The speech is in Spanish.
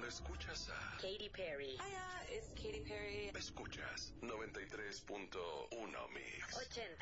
escuchas a Katy Perry. Hiya, it's Katy Perry. Escuchas 93.1 Mix. 80